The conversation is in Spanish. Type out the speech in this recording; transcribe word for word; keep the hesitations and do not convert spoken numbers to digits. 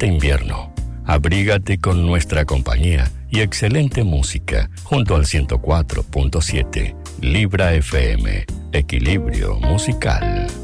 este invierno, abrígate con nuestra compañía y excelente música junto al ciento cuatro punto siete Libra F M, Equilibrio Musical.